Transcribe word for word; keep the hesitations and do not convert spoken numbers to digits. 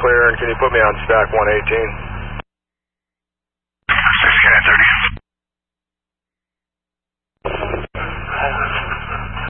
clear, and can you put me on stack one eighteen?